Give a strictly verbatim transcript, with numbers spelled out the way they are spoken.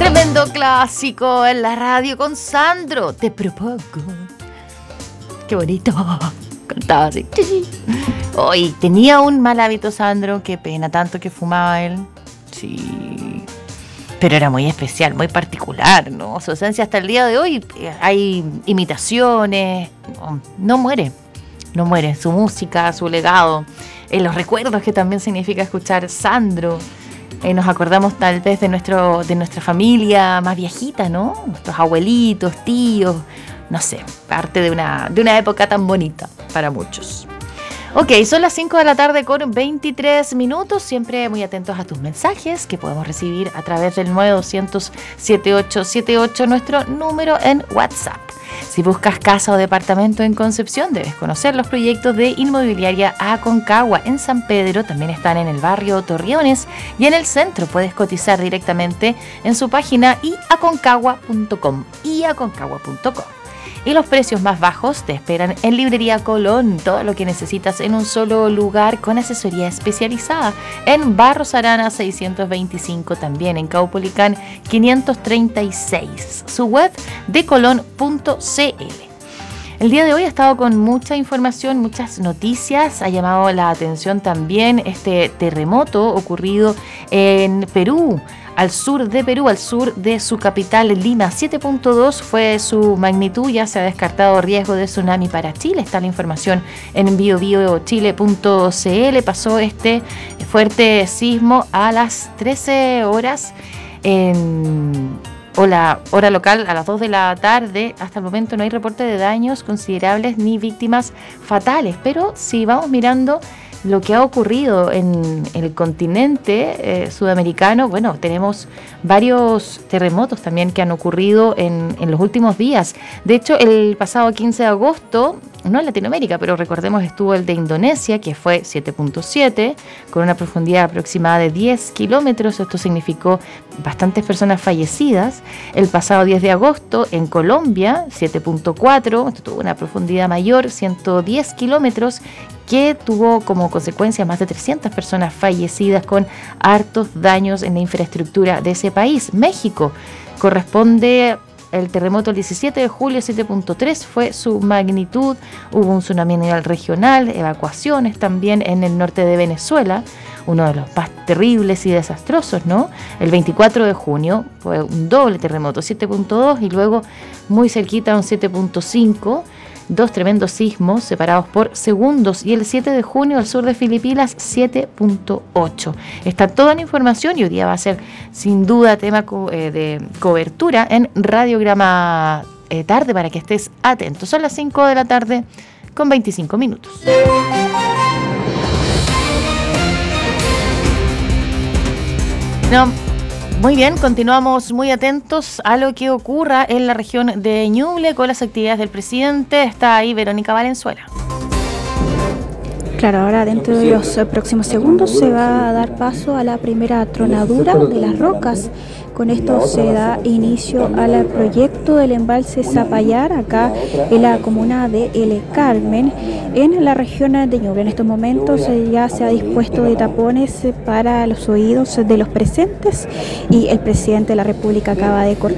Tremendo clásico en la radio con Sandro. Te propongo. Qué bonito. Cantaba así. Hoy tenía un mal hábito, Sandro. Qué pena, tanto que fumaba él. Sí. Pero era muy especial, muy particular, ¿no? Su esencia hasta el día de hoy. Hay imitaciones. No, no muere. No muere. Su música, su legado. En los recuerdos que también significa escuchar Sandro. Eh, nos acordamos tal vez de nuestro de nuestra familia más viejita, ¿no? Nuestros abuelitos, tíos, no sé, parte de una, de una época tan bonita para muchos. Ok, son las cinco de la tarde con veintitrés minutos, siempre muy atentos a tus mensajes que podemos recibir a través del nueve doscientos, setenta y ocho setenta y ocho, nuestro número en WhatsApp. Si buscas casa o departamento en Concepción, debes conocer los proyectos de Inmobiliaria Aconcagua. En San Pedro también están en el barrio Torreones y en el centro puedes cotizar directamente en su página i aconcagua punto com, i aconcagua punto com. Y los precios más bajos te esperan en Librería Colón, todo lo que necesitas en un solo lugar con asesoría especializada. En Barros Arana seiscientos veinticinco, también en Caupolicán quinientos treinta y seis. Su web de colón punto c l. El día de hoy ha estado con mucha información, muchas noticias. Ha llamado la atención también este terremoto ocurrido en Perú, al sur de Perú, al sur de su capital Lima. siete punto dos fue su magnitud, ya se ha descartado riesgo de tsunami para Chile. Está la información en bio bio chile punto c l. Pasó este fuerte sismo a las trece horas en... o la hora local a las dos de la tarde. Hasta el momento no hay reporte de daños considerables ni víctimas fatales, pero si vamos mirando lo que ha ocurrido en el continente eh, sudamericano, bueno, tenemos varios terremotos también que han ocurrido en, en los últimos días. De hecho, el pasado quince de agosto, no en Latinoamérica, pero recordemos, estuvo el de Indonesia, que fue siete punto siete, con una profundidad aproximada de diez kilómetros. Esto significó bastantes personas fallecidas. El pasado diez de agosto, en Colombia, siete punto cuatro, esto tuvo una profundidad mayor, ciento diez kilómetros, que tuvo como consecuencia más de trescientas personas fallecidas con hartos daños en la infraestructura de ese país. México corresponde el terremoto el diecisiete de julio, siete punto tres fue su magnitud. Hubo un tsunami a nivel regional, evacuaciones también en el norte de Venezuela, uno de los más terribles y desastrosos, ¿no? El veinticuatro de junio fue un doble terremoto, siete punto dos, y luego muy cerquita un siete punto cinco. Dos tremendos sismos separados por segundos, y el siete de junio al sur de Filipinas siete punto ocho. Está toda la información y hoy día va a ser sin duda tema eh, de cobertura en Radiograma eh, Tarde para que estés atento. Son las cinco de la tarde con veinticinco minutos. No. Muy bien, continuamos muy atentos a lo que ocurra en la región de Ñuble con las actividades del presidente. Está ahí Verónica Valenzuela. Claro, ahora dentro de los próximos segundos se va a dar paso a la primera tronadura de las rocas. Con esto se da inicio al proyecto del embalse Zapallar, acá en la comuna de El Carmen, en la región de Ñuble. En estos momentos ya se ha dispuesto de tapones para los oídos de los presentes y el presidente de la República acaba de cortar